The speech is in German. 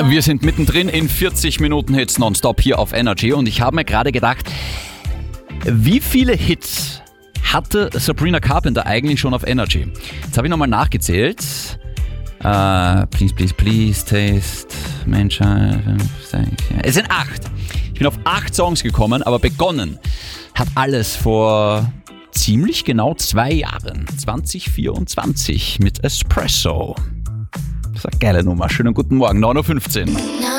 Wir sind mittendrin in 40 Minuten Hits nonstop hier auf Energy und ich habe mir gerade gedacht, wie viele Hits hatte Sabrina Carpenter eigentlich schon auf Energy? Jetzt habe ich nochmal nachgezählt. Please, please, please, taste, Menschheit. Es sind 8. Ich bin auf 8 Songs gekommen, aber begonnen hat alles vor ziemlich genau 2 Jahren. 2024 mit Espresso. Das ist eine geile Nummer. Schönen guten Morgen, 9.15 Uhr.